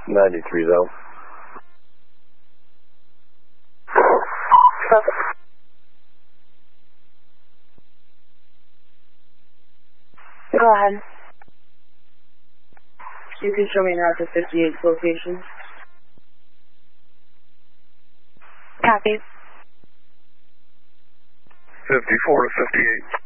93 though. Go ahead. You can show me now the 58 location. Copy. 54 to 58.